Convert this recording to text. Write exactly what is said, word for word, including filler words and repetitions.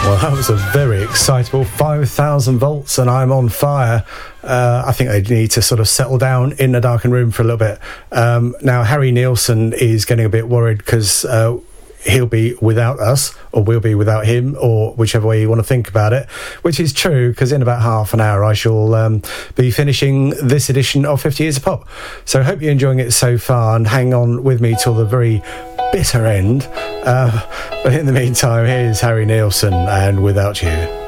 Well, that was a very excitable five thousand volts and I'm on fire. Uh, I think they need to sort of settle down in a darkened room for a little bit. Um, now, Harry Nilsson is getting a bit worried because uh, he'll be without us, or we'll be without him, or whichever way you want to think about it, which is true, because in about half an hour I shall um, be finishing this edition of fifty Years of Pop. So I hope you're enjoying it so far, and hang on with me till the very bitter end. Uh, but in the meantime, here's Harry Nilsson and Without You.